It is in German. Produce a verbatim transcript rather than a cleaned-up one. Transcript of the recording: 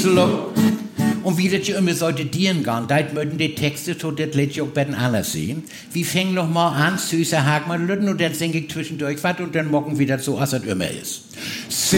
so. Und wie das ja immer sollte dienen gehen, da möchten die Texte so, das lädt auch bei den anderen sehen. Wir fangen noch mal an, süßer Hagmann und dann singe ich zwischendurch was und dann morgen wieder so, als es immer ist.